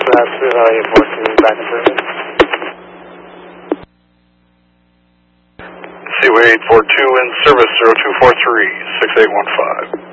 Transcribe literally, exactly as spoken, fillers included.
That's Seaway eight four two, back in service. Seaway eight four two in service, zero two four three, six eight one five.